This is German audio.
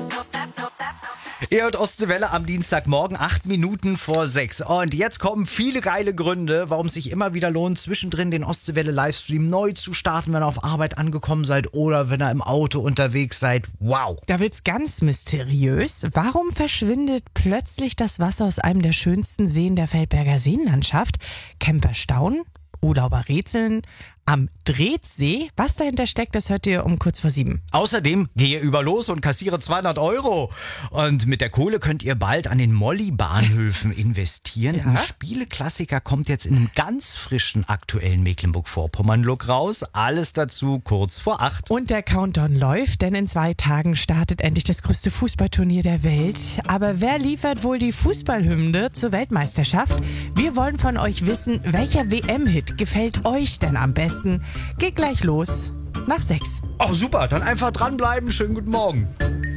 Ihr hört Ostseewelle am Dienstagmorgen, 8 Minuten vor 6. Und jetzt kommen viele geile Gründe, warum es sich immer wieder lohnt, zwischendrin den Ostseewelle-Livestream neu zu starten, wenn ihr auf Arbeit angekommen seid oder wenn ihr im Auto unterwegs seid. Wow! Da wird's ganz mysteriös. Warum verschwindet plötzlich das Wasser aus einem der schönsten Seen der Feldberger Seenlandschaft? Camper staunen? Urlauber rätseln? Am Drehtsee? Was dahinter steckt, das hört ihr um kurz vor 7. Außerdem gehe über los und kassiere 200 €. Und mit der Kohle könnt ihr bald an den Molly-Bahnhöfen investieren. Ja? Ein Spieleklassiker kommt jetzt in einem ganz frischen aktuellen Mecklenburg-Vorpommern-Look raus. Alles dazu kurz vor 8. Und der Countdown läuft, denn in 2 Tagen startet endlich das größte Fußballturnier der Welt. Aber wer liefert wohl die Fußballhymne zur Weltmeisterschaft? Wir wollen von euch wissen, welcher WM-Hit gefällt euch denn am besten? Geht gleich los nach 6. Oh super, dann einfach dranbleiben. Schönen guten Morgen.